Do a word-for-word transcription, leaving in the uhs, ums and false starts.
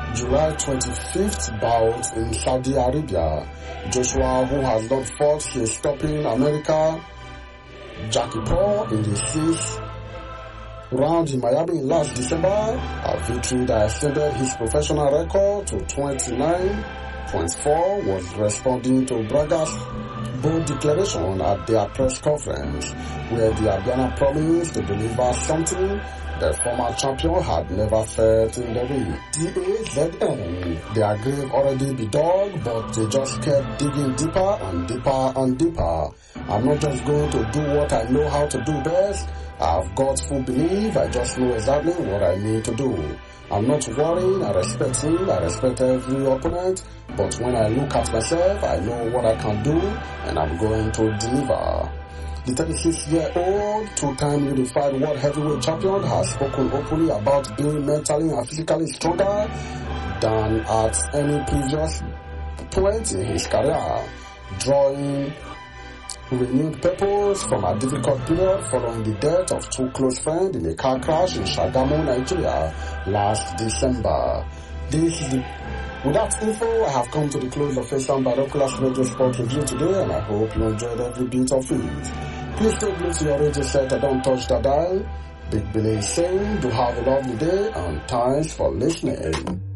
July twenty-fifth bout in Saudi Arabia. Joshua, who has not fought since stopping America, Jackie Paul in the sixth round in Miami last December, a victory that extended his professional record to twenty-nine point four, was responding to Braga's bold declaration at their press conference, where the Abiana promised to deliver something the former champion had never felt in the ring. T A Z N, their grave already be dug, but they just kept digging deeper and deeper and deeper. I'm not just going to do what I know how to do best. I've got full belief. I just know exactly what I need to do. I'm not worrying. I respect him. I respect every opponent. But when I look at myself, I know what I can do, and I'm going to deliver. The thirty-six-year-old two-time unified world heavyweight champion has spoken openly about being mentally and physically stronger than at any previous point in his career, drawing renewed purpose from a difficult period following the death of two close friends in a car crash in Shagamu, Nigeria last December. This is the With that info, I have come to the close of Faisal Binoculars Radio Sport Review today, and I hope you enjoyed every bit of it. Please stay glued to your radio set and don't touch the dial. Big Billy is saying, do have a lovely day, and thanks for listening.